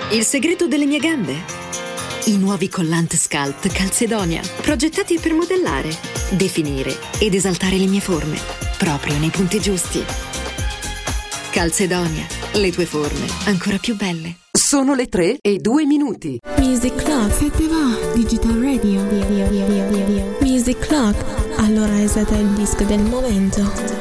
Il segreto delle mie gambe? I nuovi collant Sculpt Calzedonia, progettati per modellare, definire ed esaltare le mie forme, proprio nei punti giusti. Calzedonia, le tue forme ancora più belle. Sono le 3:02. Music Club. Se te va, Digital Radio. Music Club. Allora esate il disco del momento.